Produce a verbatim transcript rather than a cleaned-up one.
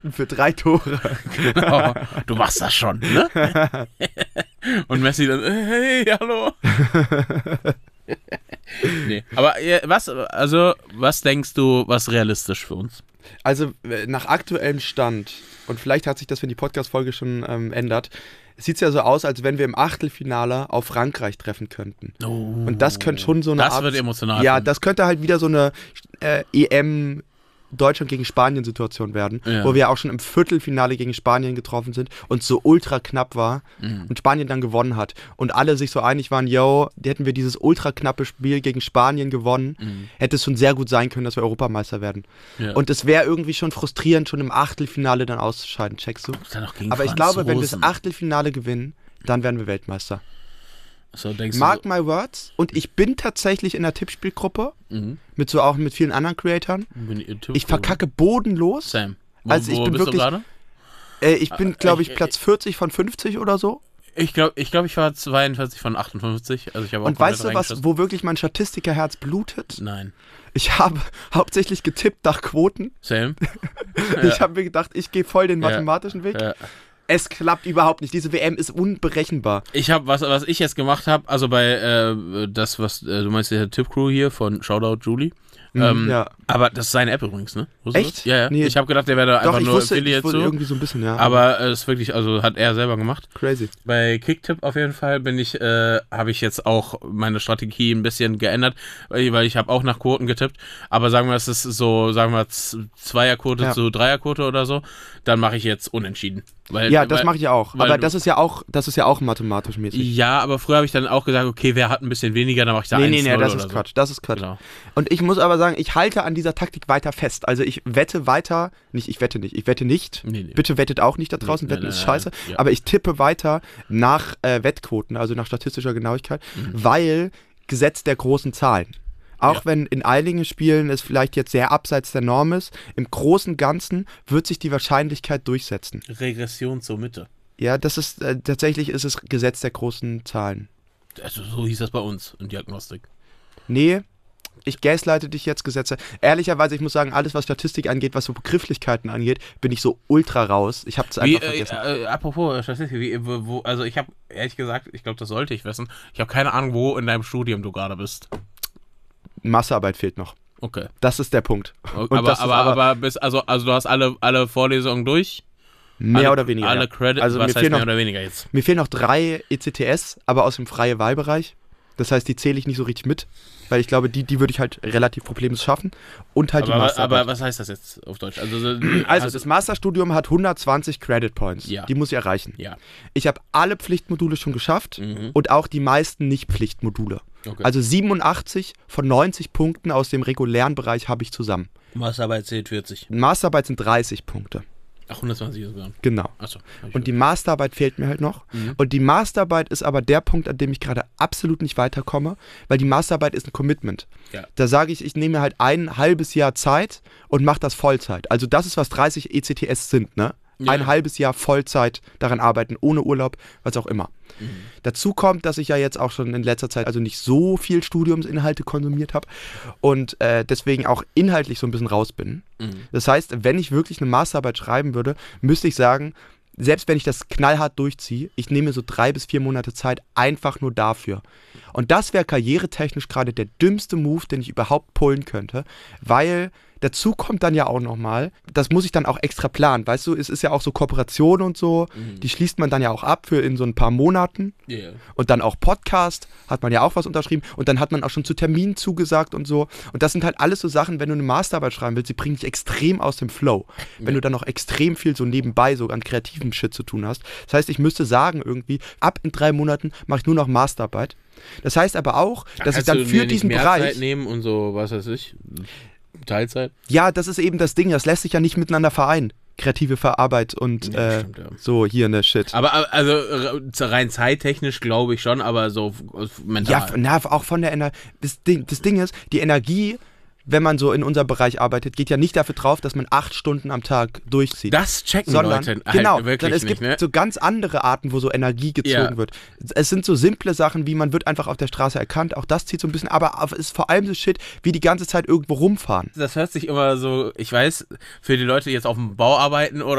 für drei Tore. Genau. Du machst das schon, ne? Und Messi dann, hey, hallo. Nee, aber was, also, was denkst du, was realistisch für uns? Also, nach aktuellem Stand, und vielleicht hat sich das, wenn die Podcast-Folge schon ähm, ändert, sieht es ja so aus, als wenn wir im Achtelfinale auf Frankreich treffen könnten. Oh, und das könnte schon so eine das Art... Das wird emotional. Ja, das könnte halt wieder so eine äh, E M Deutschland gegen Spanien Situation werden, ja. Wo wir auch schon im Viertelfinale gegen Spanien getroffen sind und so ultra knapp war mhm. und Spanien dann gewonnen hat und alle sich so einig waren, yo, hätten wir dieses ultra knappe Spiel gegen Spanien gewonnen, mhm. hätte es schon sehr gut sein können, dass wir Europameister werden. Ja. Und es wäre irgendwie schon frustrierend, schon im Achtelfinale dann auszuscheiden, checkst du? Dann auch gegen Aber ich glaube, wenn wir das Achtelfinale gewinnen, dann werden wir Weltmeister. So, denkst Mark du my words. Und ich bin tatsächlich in der Tippspielgruppe, mhm. mit so auch mit vielen anderen Creatoren. Ich verkacke bodenlos. Sam. Wo, also ich wo bin bist wirklich. Du gerade? Äh, ich bin, glaube ich, Platz vierzig von fünfzig oder so. Ich glaube, ich, glaub, ich war zweiundvierzig von achtundfünfzig. Also ich habe auch Und weißt du, was, wo wirklich mein Statistikerherz blutet? Nein. Ich habe hauptsächlich getippt nach Quoten. Sam. Ich ja. habe mir gedacht, ich gehe voll den mathematischen ja. Weg. Ja. Es klappt überhaupt nicht. Diese W M ist unberechenbar. Ich habe, was, was ich jetzt gemacht habe, also bei äh, das, was äh, du meinst, der Tipp-Crew hier von Shoutout Julie. Mhm, ähm, ja. Aber das ist seine App übrigens, ne? Wusstest Echt? Ja, ja. Nee. Ich habe gedacht, der wäre da einfach Doch, ich nur wusste, Affiliate ich wusste so. irgendwie so ein bisschen, ja. Aber es äh, ist wirklich, also hat er selber gemacht. Crazy. Bei Kicktip auf jeden Fall bin ich, äh, habe ich jetzt auch meine Strategie ein bisschen geändert, weil ich habe auch nach Quoten getippt. Aber sagen wir, es ist so, sagen wir Zweierquote ja. zu Dreierquote oder so, dann mache ich jetzt unentschieden. Weil, ja, das mache ich auch. Aber du, das ist ja auch, das ist ja auch mathematisch mäßig. Ja, aber früher habe ich dann auch gesagt, okay, wer hat ein bisschen weniger, dann mache ich da nee, eins null Nee, nee, das oder ist so. Quatsch, das ist Quatsch. Genau. Und ich muss aber sagen, ich halte an dieser Taktik weiter fest. Also ich wette weiter, nicht, ich wette nicht, ich wette nicht. Nee, nee. Bitte wettet auch nicht da draußen, nee, wetten nein, nein, ist scheiße. Nein, ja. Aber ich tippe weiter nach äh, Wettquoten, also nach statistischer Genauigkeit, mhm. weil Gesetz der großen Zahlen. Auch ja. wenn in einigen Spielen es vielleicht jetzt sehr abseits der Norm ist, im großen Ganzen wird sich die Wahrscheinlichkeit durchsetzen. Regression zur Mitte. Ja, das ist, äh, tatsächlich ist es Gesetz der großen Zahlen. Also so hieß das bei uns in Diagnostik. Nee, ich gasleite dich jetzt, Gesetze. Ehrlicherweise, ich muss sagen, alles was Statistik angeht, was so Begrifflichkeiten angeht, bin ich so ultra raus. Ich habe es einfach wie, vergessen. Äh, äh, apropos Statistik, wie, wo, also ich habe, ehrlich gesagt, ich glaube, das sollte ich wissen, ich habe keine Ahnung, wo in deinem Studium du gerade bist. Masterarbeit fehlt noch. Okay. Das ist der Punkt. Okay, aber, aber, aber, aber bis, also, also du hast alle, alle Vorlesungen durch? Mehr alle, oder weniger. Alle Credits, also was mir heißt fehlen mehr noch, oder weniger jetzt? Mir fehlen noch drei E C T S, aber aus dem freien Wahlbereich. Das heißt, die zähle ich nicht so richtig mit, weil ich glaube, die, die würde ich halt relativ problemlos schaffen. Und halt aber, die Masterarbeit. Aber was heißt das jetzt auf Deutsch? Also, also das Masterstudium hat hundertzwanzig Credit Points. Ja. Die muss ich erreichen. Ja. Ich habe alle Pflichtmodule schon geschafft mhm. und auch die meisten Nicht-Pflichtmodule. Okay. Also siebenundachtzig von neunzig Punkten aus dem regulären Bereich habe ich zusammen. Masterarbeit zählt vierzig. Masterarbeit sind dreißig Punkte. Ach, hundertzwanzig sogar. Genau. Achso. Und die Masterarbeit fehlt mir halt noch. Mhm. Und die Masterarbeit ist aber der Punkt, an dem ich gerade absolut nicht weiterkomme, weil die Masterarbeit ist ein Commitment. Ja. Da sage ich, ich nehme mir halt ein halbes Jahr Zeit und mache das Vollzeit. Also das ist, was dreißig E C T S sind, ne? Ja. Ein halbes Jahr Vollzeit daran arbeiten, ohne Urlaub, was auch immer. Mhm. Dazu kommt, dass ich ja jetzt auch schon in letzter Zeit also nicht so viel Studiumsinhalte konsumiert habe und äh, deswegen auch inhaltlich so ein bisschen raus bin. Mhm. Das heißt, wenn ich wirklich eine Masterarbeit schreiben würde, müsste ich sagen, selbst wenn ich das knallhart durchziehe, ich nehme so drei bis vier Monate Zeit einfach nur dafür. Und das wäre karrieretechnisch gerade der dümmste Move, den ich überhaupt pullen könnte, weil dazu kommt dann ja auch nochmal, das muss ich dann auch extra planen, weißt du, es ist ja auch so Kooperation und so, mhm. die schließt man dann ja auch ab für in so ein paar Monaten yeah. und dann auch Podcast, hat man ja auch was unterschrieben und dann hat man auch schon zu Terminen zugesagt und so und das sind halt alles so Sachen, wenn du eine Masterarbeit schreiben willst, die bringen dich extrem aus dem Flow, wenn ja. du dann noch extrem viel so nebenbei so an kreativen Shit zu tun hast. Das heißt, ich müsste sagen irgendwie, ab in drei Monaten mache ich nur noch Masterarbeit. Das heißt aber auch, dass ich dann für diesen mehr Bereich Zeit nehmen und so, was weiß ich, Teilzeit? Ja, das ist eben das Ding, das lässt sich ja nicht miteinander vereinen. Kreative Verarbeit und ja, äh, stimmt, ja. so hier ne Shit. Aber also rein zeittechnisch glaube ich schon, aber so mental. Ja, na, auch von der Energie. Das Ding, das Ding ist, die Energie, wenn man so in unserem Bereich arbeitet, geht ja nicht dafür drauf, dass man acht Stunden am Tag durchzieht. Das checken sondern, Leute halt genau, wirklich sondern es nicht, gibt ne? so ganz andere Arten, wo so Energie gezogen ja. wird. Es sind so simple Sachen, wie man wird einfach auf der Straße erkannt, auch das zieht so ein bisschen, aber es ist vor allem so Shit, wie die ganze Zeit irgendwo rumfahren. Das hört sich immer so, ich weiß, für die Leute, die jetzt auf dem Bau arbeiten oder